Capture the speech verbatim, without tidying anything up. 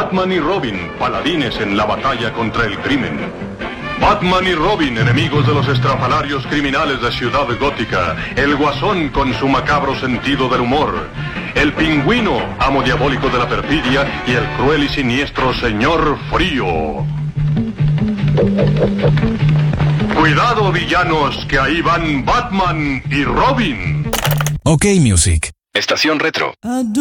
Batman y Robin, paladines en la batalla contra el crimen. Batman y Robin, enemigos de los estrafalarios criminales de Ciudad Gótica. El Guasón con su macabro sentido del humor. El Pingüino, amo diabólico de la perfidia. Y el cruel y siniestro Señor Frío. Cuidado, villanos, que ahí van Batman y Robin. OK Music. Estación Retro.